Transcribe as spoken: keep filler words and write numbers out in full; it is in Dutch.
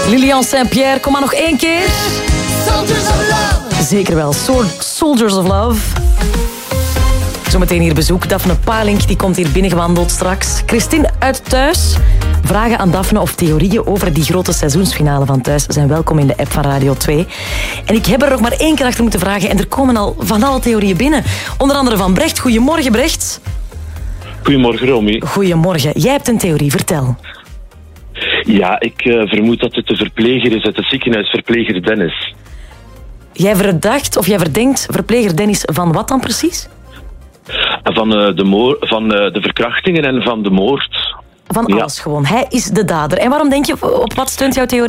Lilian Saint-Pierre, kom maar nog één keer. Soldiers of Love. Zeker wel, Soldiers of Love. Zometeen hier bezoek. Daphne Palink die komt hier binnengewandeld straks. Christine uit Thuis. Vragen aan Daphne of theorieën over die grote seizoensfinale van Thuis zijn welkom in de app van Radio twee. En ik heb er nog maar één keer achter moeten vragen en er komen al van alle theorieën binnen. Onder andere van Brecht. Goedemorgen, Brecht. Goedemorgen, Romy. Goedemorgen. Jij hebt een theorie, vertel. Ja, ik uh, vermoed dat het de verpleger is uit het ziekenhuis, verpleger Dennis. Jij verdacht of jij verdenkt verpleger Dennis van wat dan precies? Van, uh, de, moor- van uh, de verkrachtingen en van de moord. Van alles ja. gewoon. Hij is de dader. En waarom denk je, op wat steunt jouw theorie?